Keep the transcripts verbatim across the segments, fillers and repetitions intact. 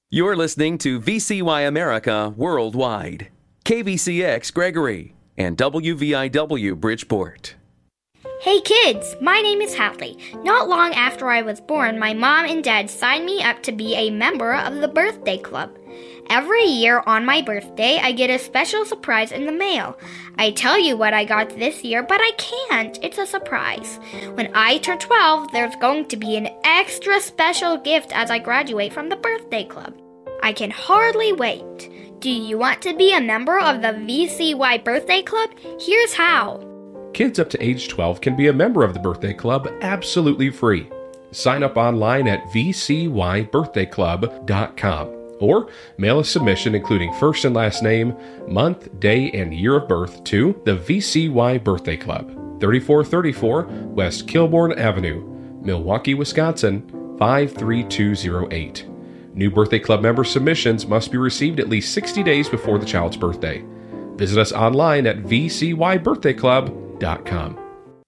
You're listening to V C Y America Worldwide, K V C X Gregory, and W V I W Bridgeport. Hey kids, my name is Hadley. Not long after I was born, my mom and dad signed me up to be a member of the birthday club. Every year on my birthday, I get a special surprise in the mail. I tell you what I got this year, but I can't. It's a surprise. When I turn twelve, there's going to be an extra special gift as I graduate from the birthday club. I can hardly wait. Do you want to be a member of the V C Y Birthday Club? Here's how. Kids up to age twelve can be a member of the birthday club absolutely free. Sign up online at v c y birthday club dot com or mail a submission including first and last name, month, day, and year of birth to the V C Y Birthday Club, thirty-four thirty-four West Kilbourne Avenue, Milwaukee, Wisconsin, five three two zero eight. New birthday club member submissions must be received at least sixty days before the child's birthday. Visit us online at v c y birthday club dot com.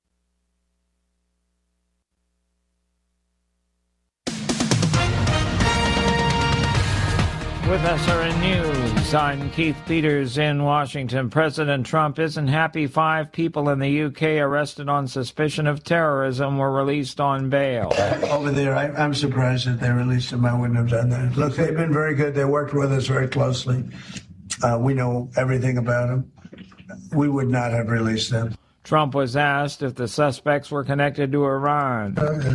With S R N News, I'm Keith Peters in Washington. President Trump isn't happy five people in the U K arrested on suspicion of terrorism were released on bail. Over there, I, I'm surprised that they released them. I wouldn't have done that. Look, they've been very good. They worked with us very closely. Uh, we know everything about them. We would not have released them. Trump was asked if the suspects were connected to Iran.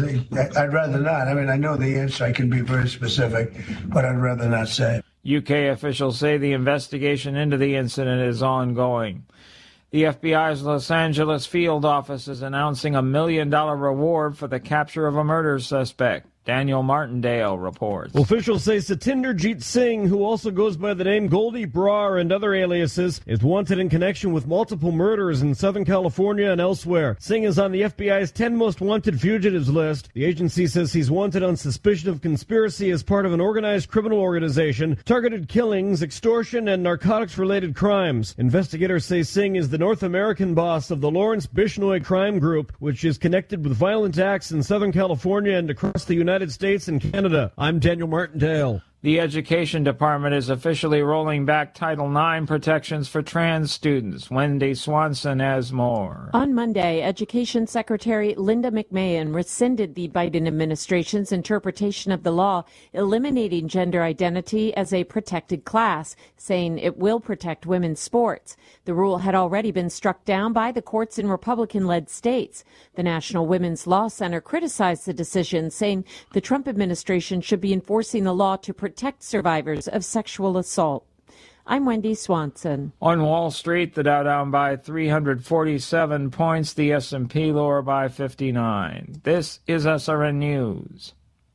I'd rather not. I mean, I know the answer. I can be very specific, but I'd rather not say. U K officials say the investigation into the incident is ongoing. The F B I's Los Angeles field office is announcing a million dollar reward for the capture of a murder suspect. Daniel Martindale reports. Officials say Satinderjeet Singh, who also goes by the name Goldie Brar and other aliases, is wanted in connection with multiple murders in Southern California and elsewhere. Singh is on the F B I's ten most wanted fugitives list. The agency says he's wanted on suspicion of conspiracy as part of an organized criminal organization, targeted killings, extortion, and narcotics-related crimes. Investigators say Singh is the North American boss of the Lawrence Bishnoi crime group, which is connected with violent acts in Southern California and across the United United States and Canada. I'm Daniel Martindale. The Education Department is officially rolling back Title nine protections for trans students. Wendy Swanson has more. On Monday, Education Secretary Linda McMahon rescinded the Biden administration's interpretation of the law, eliminating gender identity as a protected class, saying it will protect women's sports. The rule had already been struck down by the courts in Republican-led states. The National Women's Law Center criticized the decision, saying the Trump administration should be enforcing the law to protect protect survivors of sexual assault. I'm Wendy Swanson. On Wall Street, the Dow down by three hundred forty-seven points, the S and P lower by fifty-nine. This is S R N News.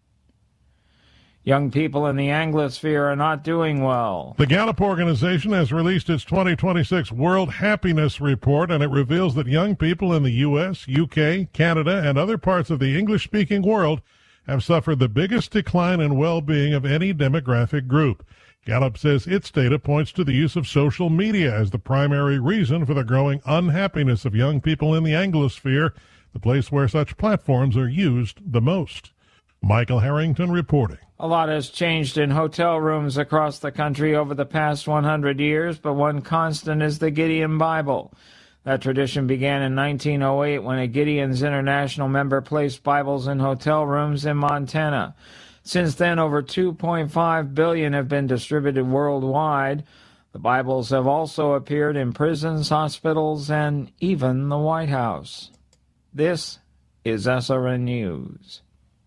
Young people in the Anglosphere are not doing well. The Gallup organization has released its twenty twenty-six World Happiness Report, and it reveals that young people in the U S, U K, Canada, and other parts of the English-speaking world have suffered the biggest decline in well-being of any demographic group. Gallup says its data points to the use of social media as the primary reason for the growing unhappiness of young people in the Anglosphere, the place where such platforms are used the most. Michael Harrington reporting. A lot has changed in hotel rooms across the country over the past one hundred years, but one constant is the Gideon Bible. That tradition began in nineteen oh eight when a Gideon's International member placed Bibles in hotel rooms in Montana. Since then, over two point five billion have been distributed worldwide. The Bibles have also appeared in prisons, hospitals, and even the White House. This is S R N News.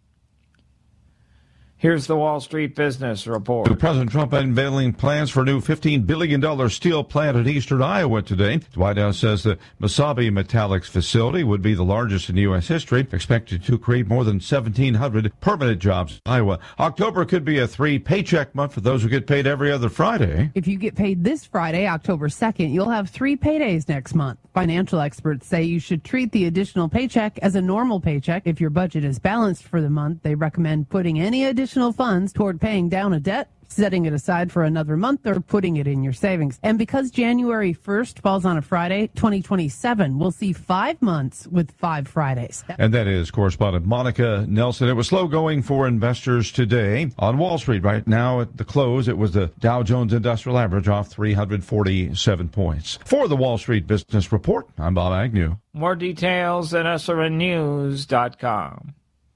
Here's the Wall Street Business Report. President Trump unveiling plans for a new fifteen billion dollars steel plant in eastern Iowa today. The White House says the Mesabi Metallics facility would be the largest in U S history, expected to create more than seventeen hundred permanent jobs in Iowa. October could be a three-paycheck month for those who get paid every other Friday. If you get paid this Friday, October second, you'll have three paydays next month. Financial experts say you should treat the additional paycheck as a normal paycheck. If your budget is balanced for the month, they recommend putting any additional funds toward paying down a debt, setting it aside for another month or putting it in your savings. And because January first falls on a Friday, twenty twenty-seven will see five months with five Fridays. And that is correspondent Monica Nelson. It was slow going for investors today. On Wall Street right now at the close, it was the Dow Jones Industrial Average off three hundred forty-seven points. For the Wall Street Business Report, I'm Bob Agnew. More details at S R N news dot com.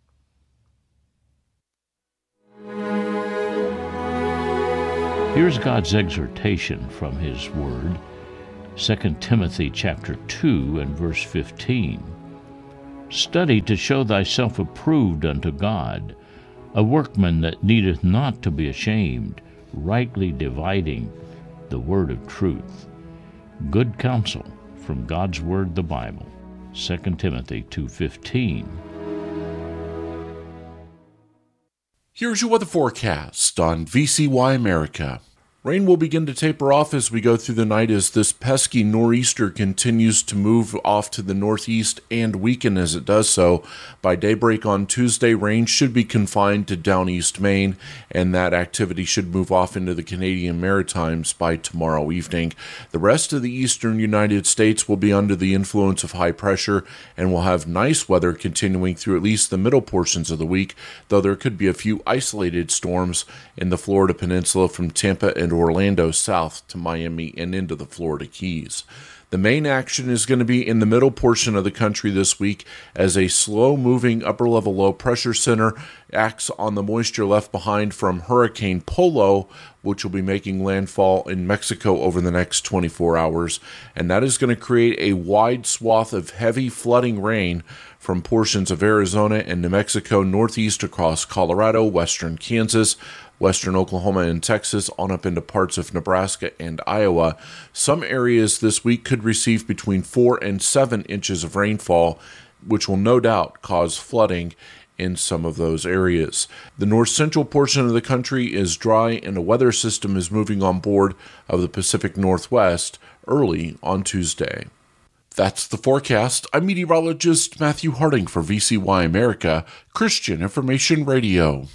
Here's God's exhortation from his word, Second Timothy chapter two and verse fifteen. Study to show thyself approved unto God, a workman that needeth not to be ashamed, rightly dividing the word of truth. Good counsel from God's word, the Bible. Second Timothy two fifteen. Here's your weather forecast on V C Y America. Rain will begin to taper off as we go through the night as this pesky nor'easter continues to move off to the northeast and weaken as it does so. By daybreak on Tuesday, rain should be confined to down east Maine, and that activity should move off into the Canadian Maritimes by tomorrow evening. The rest of the eastern United States will be under the influence of high pressure and will have nice weather continuing through at least the middle portions of the week, though there could be a few isolated storms in the Florida Peninsula from Tampa and Orlando south to Miami and into the Florida Keys. The main action is going to be in the middle portion of the country this week as a slow-moving upper-level low-pressure center acts on the moisture left behind from Hurricane Polo, which will be making landfall in Mexico over the next twenty-four hours. And that is going to create a wide swath of heavy flooding rain from portions of Arizona and New Mexico, northeast across Colorado, western Kansas, western Oklahoma and Texas, on up into parts of Nebraska and Iowa. Some areas this week could receive between four and seven inches of rainfall, which will no doubt cause flooding in some of those areas. The north central portion of the country is dry, and a weather system is moving on board of the Pacific Northwest early on Tuesday. That's the forecast. I'm meteorologist Matthew Harding for V C Y America, Christian Information Radio.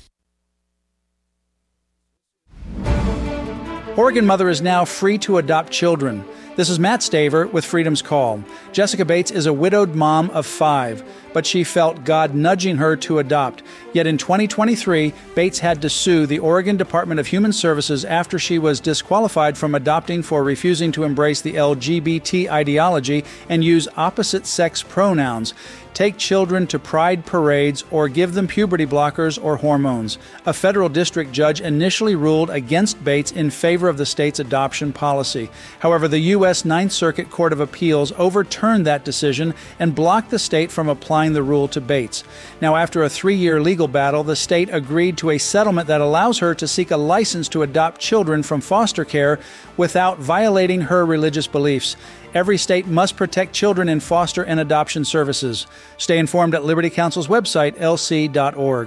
Oregon Mother is now free to adopt children. This is Matt Staver with Freedom's Call. Jessica Bates is a widowed mom of five, but she felt God nudging her to adopt. Yet in twenty twenty-three, Bates had to sue the Oregon Department of Human Services after she was disqualified from adopting for refusing to embrace the L G B T ideology and use opposite-sex pronouns, take children to pride parades, or give them puberty blockers or hormones. A federal district judge initially ruled against Bates in favor of the state's adoption policy. However, the U S Ninth Circuit Court of Appeals overturned that decision and blocked the state from applying the rule to Bates. Now, after a three-year legal battle, the state agreed to a settlement that allows her to seek a license to adopt children from foster care without violating her religious beliefs. Every state must protect children in foster and adoption services. Stay informed at Liberty Counsel's website, L C dot org.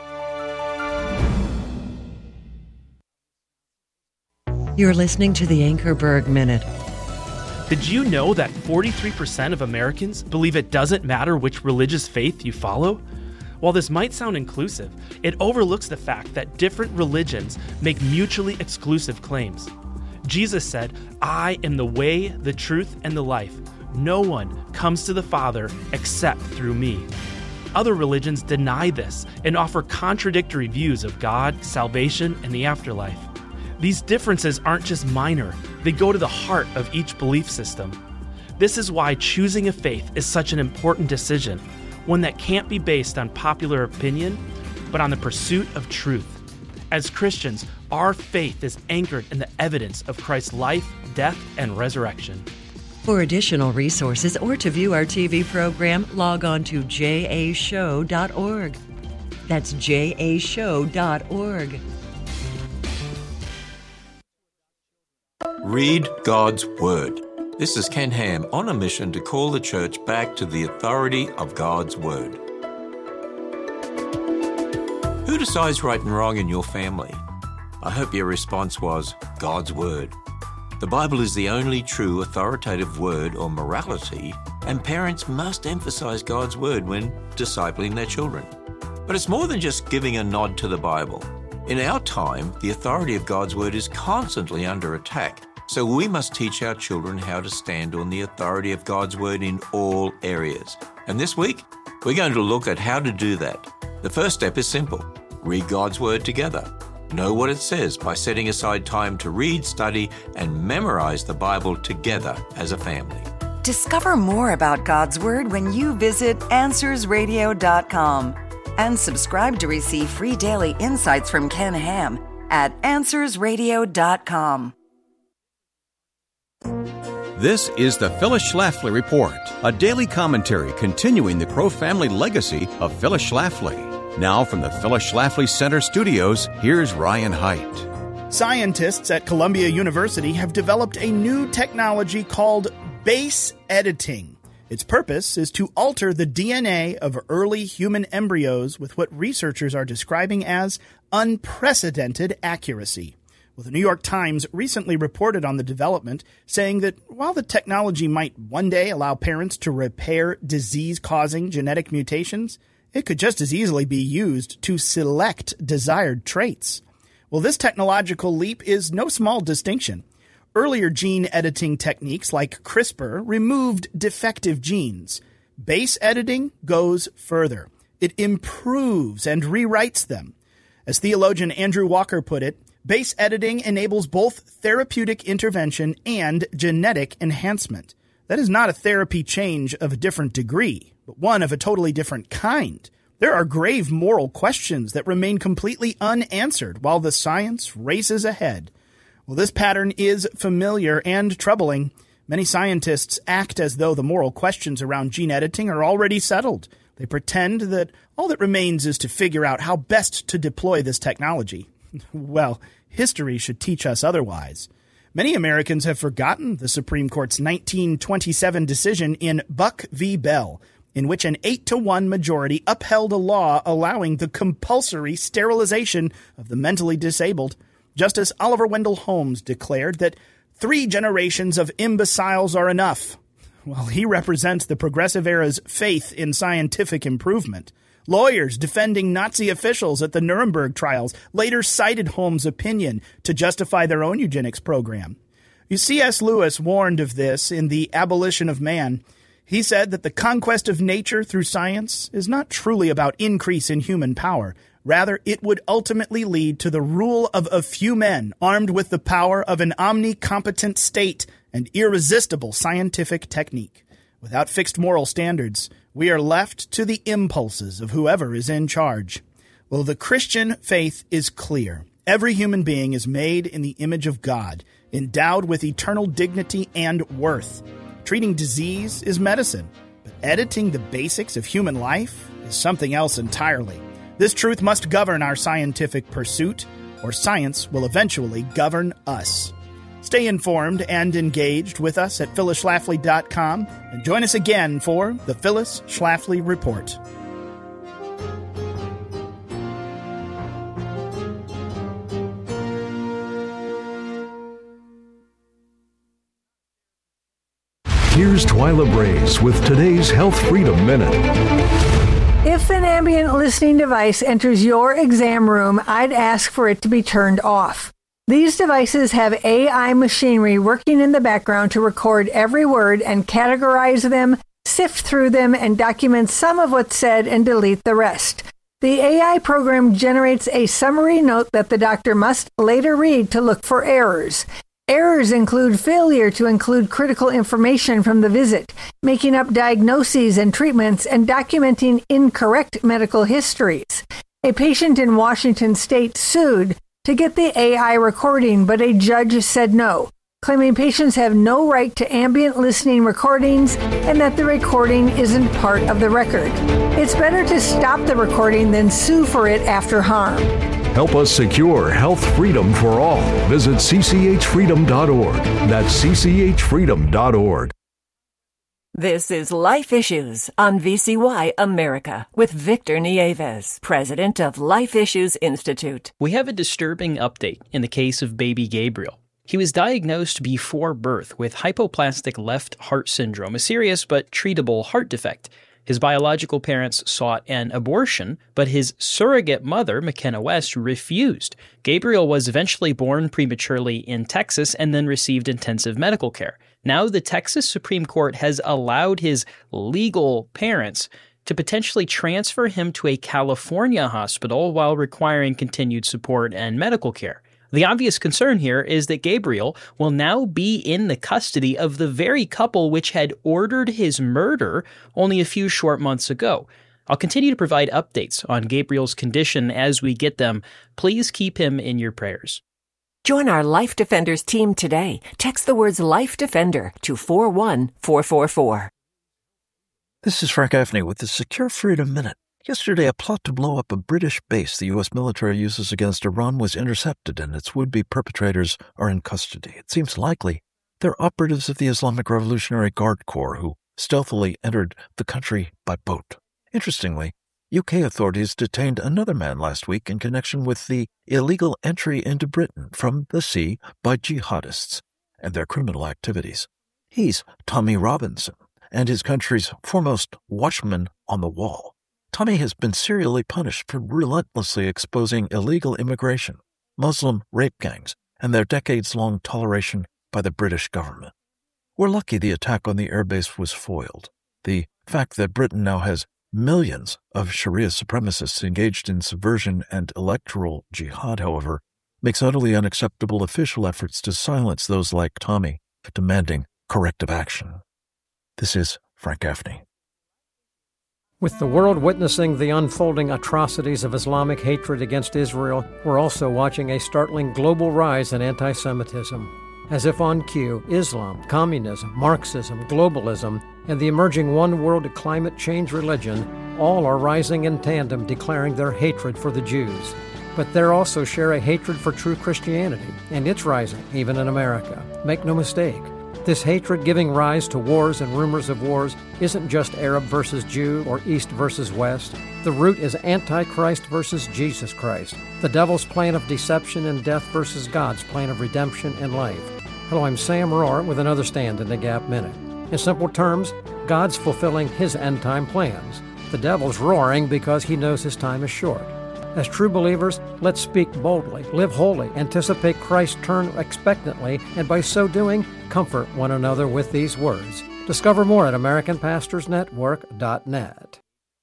You're listening to the Anchorberg Minute. Did you know that forty-three percent of Americans believe it doesn't matter which religious faith you follow? While this might sound inclusive, it overlooks the fact that different religions make mutually exclusive claims. Jesus said, "I am the way, the truth, and the life. No one comes to the Father except through me." Other religions deny this and offer contradictory views of God, salvation, and the afterlife. These differences aren't just minor, they go to the heart of each belief system. This is why choosing a faith is such an important decision, one that can't be based on popular opinion, but on the pursuit of truth. As Christians, our faith is anchored in the evidence of Christ's life, death, and resurrection. For additional resources or to view our T V program, log on to j a show dot org. That's j a show dot org. Read God's Word. This is Ken Ham on a mission to call the church back to the authority of God's Word. Who decides right and wrong in your family? I hope your response was God's Word. The Bible is the only true authoritative word on morality, and parents must emphasize God's Word when discipling their children. But it's more than just giving a nod to the Bible. In our time, the authority of God's Word is constantly under attack, so we must teach our children how to stand on the authority of God's Word in all areas. And this week, we're going to look at how to do that. The first step is simple. Read God's Word together. Know what it says by setting aside time to read, study, and memorize the Bible together as a family. Discover more about God's Word when you visit answers radio dot com and subscribe to receive free daily insights from Ken Ham at answers radio dot com. This is the Phyllis Schlafly Report, a daily commentary continuing the Crow family legacy of Phyllis Schlafly. Now from the Phyllis Schlafly Center studios, here's Ryan Haidt. Scientists at Columbia University have developed a new technology called base editing. Its purpose is to alter the D N A of early human embryos with what researchers are describing as unprecedented accuracy. Well, the New York Times recently reported on the development, saying that while the technology might one day allow parents to repair disease-causing genetic mutations, it could just as easily be used to select desired traits. Well, this technological leap is no small distinction. Earlier gene editing techniques like CRISPR removed defective genes. Base editing goes further. It improves and rewrites them. As theologian Andrew Walker put it, base editing enables both therapeutic intervention and genetic enhancement. That is not a therapy change of a different degree, but one of a totally different kind. There are grave moral questions that remain completely unanswered while the science races ahead. Well, this pattern is familiar and troubling. Many scientists act as though the moral questions around gene editing are already settled. They pretend that all that remains is to figure out how best to deploy this technology. Well, history should teach us otherwise. Many Americans have forgotten the Supreme Court's nineteen twenty-seven decision in Buck v. Bell, in which an eight to one majority upheld a law allowing the compulsory sterilization of the mentally disabled. Justice Oliver Wendell Holmes declared that three generations of imbeciles are enough. Well, he represents the progressive era's faith in scientific improvement. Lawyers defending Nazi officials at the Nuremberg trials later cited Holmes' opinion to justify their own eugenics program. C S Lewis warned of this in The Abolition of Man. He said that the conquest of nature through science is not truly about increase in human power. Rather, it would ultimately lead to the rule of a few men armed with the power of an omnicompetent state and irresistible scientific technique. Without fixed moral standards, we are left to the impulses of whoever is in charge. Well, the Christian faith is clear. Every human being is made in the image of God, endowed with eternal dignity and worth. Treating disease is medicine, but editing the basics of human life is something else entirely. This truth must govern our scientific pursuit, or science will eventually govern us. Stay informed and engaged with us at phyllis schlafly dot com and join us again for the Phyllis Schlafly Report. Here's Twyla Brace with today's Health Freedom Minute. If an ambient listening device enters your exam room, I'd ask for it to be turned off. These devices have A I machinery working in the background to record every word and categorize them, sift through them, and document some of what's said and delete the rest. The A I program generates a summary note that the doctor must later read to look for errors. Errors include failure to include critical information from the visit, making up diagnoses and treatments, and documenting incorrect medical histories. A patient in Washington state sued to get the A I recording, but a judge said no, claiming patients have no right to ambient listening recordings and that the recording isn't part of the record. It's better to stop the recording than sue for it after harm. Help us secure health freedom for all. Visit c c h freedom dot org. That's c c h freedom dot org. This is Life Issues on V C Y America with Victor Nieves, president of Life Issues Institute. We have a disturbing update in the case of baby Gabriel. He was diagnosed before birth with hypoplastic left heart syndrome, a serious but treatable heart defect. His biological parents sought an abortion, but his surrogate mother, McKenna West, refused. Gabriel was eventually born prematurely in Texas and then received intensive medical care. Now the Texas Supreme Court has allowed his legal parents to potentially transfer him to a California hospital while requiring continued support and medical care. The obvious concern here is that Gabriel will now be in the custody of the very couple which had ordered his murder only a few short months ago. I'll continue to provide updates on Gabriel's condition as we get them. Please keep him in your prayers. Join our Life Defenders team today. Text the words Life Defender to four one four four four. This is Frank Gaffney with the Secure Freedom Minute. Yesterday, a plot to blow up a British base the U S military uses against Iran was intercepted, and its would-be perpetrators are in custody. It seems likely they're operatives of the Islamic Revolutionary Guard Corps who stealthily entered the country by boat. Interestingly, U K authorities detained another man last week in connection with the illegal entry into Britain from the sea by jihadists and their criminal activities. He's Tommy Robinson, and his country's foremost watchman on the wall. Tommy has been serially punished for relentlessly exposing illegal immigration, Muslim rape gangs, and their decades-long toleration by the British government. We're lucky the attack on the airbase was foiled. The fact that Britain now has millions of Sharia supremacists engaged in subversion and electoral jihad, however, makes utterly unacceptable official efforts to silence those like Tommy demanding corrective action. This is Frank Gaffney. With the world witnessing the unfolding atrocities of Islamic hatred against Israel, we're also watching a startling global rise in anti-Semitism. As if on cue, Islam, communism, Marxism, globalism, and the emerging one-world climate change religion all are rising in tandem, declaring their hatred for the Jews. But they also share a hatred for true Christianity, and it's rising, even in America. Make no mistake. This hatred giving rise to wars and rumors of wars isn't just Arab versus Jew or East versus West. The root is Antichrist versus Jesus Christ, the devil's plan of deception and death versus God's plan of redemption and life. Hello, I'm Sam Rohr with another Stand in the Gap Minute. In simple terms, God's fulfilling his end-time plans. The devil's roaring because he knows his time is short. As true believers, let's speak boldly, live holy, anticipate Christ's turn expectantly, and by so doing, comfort one another with these words. Discover more at American Pastors Network dot net.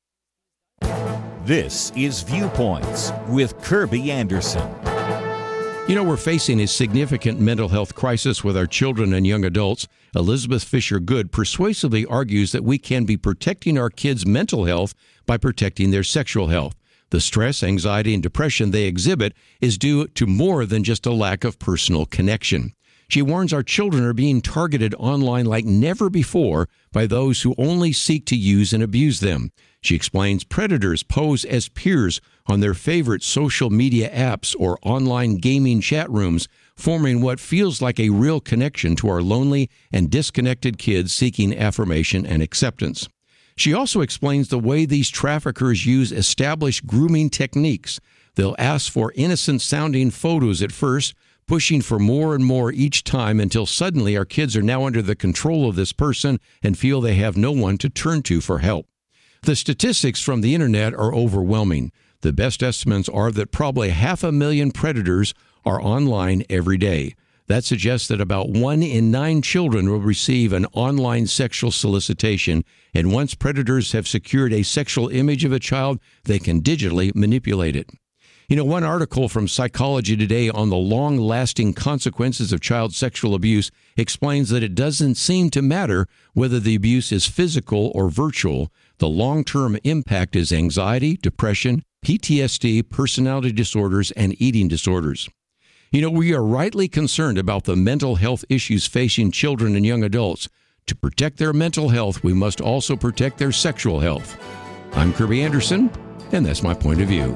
This is Viewpoints with Kirby Anderson. You know, we're facing a significant mental health crisis with our children and young adults. Elizabeth Fisher Good persuasively argues that we can be protecting our kids' mental health by protecting their sexual health. The stress, anxiety, and depression they exhibit is due to more than just a lack of personal connection. She warns our children are being targeted online like never before by those who only seek to use and abuse them. She explains predators pose as peers on their favorite social media apps or online gaming chat rooms, forming what feels like a real connection to our lonely and disconnected kids seeking affirmation and acceptance. She also explains the way these traffickers use established grooming techniques. They'll ask for innocent-sounding photos at first, pushing for more and more each time until suddenly our kids are now under the control of this person and feel they have no one to turn to for help. The statistics from the internet are overwhelming. The best estimates are that probably half a million predators are online every day. That suggests that about one in nine children will receive an online sexual solicitation, and once predators have secured a sexual image of a child, they can digitally manipulate it. You know, one article from Psychology Today on the long-lasting consequences of child sexual abuse explains that it doesn't seem to matter whether the abuse is physical or virtual. The long-term impact is anxiety, depression, P T S D, personality disorders, and eating disorders. You know, we are rightly concerned about the mental health issues facing children and young adults. To protect their mental health, we must also protect their sexual health. I'm Kirby Anderson, and that's my point of view.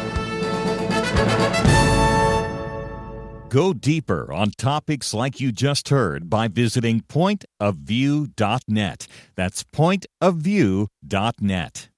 Go deeper on topics like you just heard by visiting point of view dot net. That's point of view dot net.